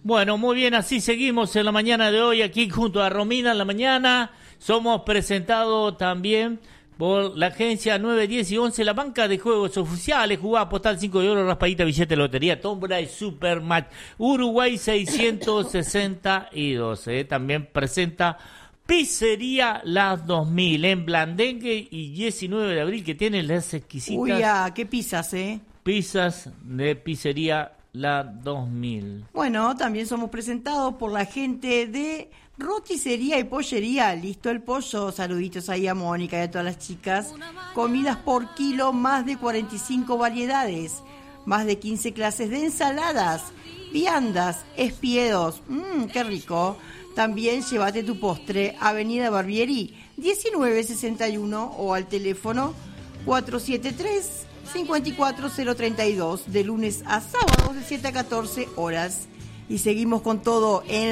Bueno, muy bien, así seguimos en la mañana de hoy aquí junto a Romina en la mañana. Somos presentados también por la agencia 9, 10 y 11, la banca de juegos oficiales, jugada postal 5 de oro, raspadita, billete, lotería, tómbola y supermatch. Uruguay 662. También presenta Pizzería Las 2000 en Blandengue y 19 de abril, que tiene las exquisitas... Uy, qué pizzas, pizzas de Pizzería La 2000. Bueno, también somos presentados por la gente de Roticería y Pollería. Listo el pollo. Saluditos ahí a Mónica y a todas las chicas. Comidas por kilo, más de 45 variedades. Más de 15 clases de ensaladas, viandas, espiedos. ¡Qué rico! También llévate tu postre. Avenida Barbieri, 1961 o al teléfono 473-54032, de lunes a sábados de 7 a 14 horas. Y seguimos con todo en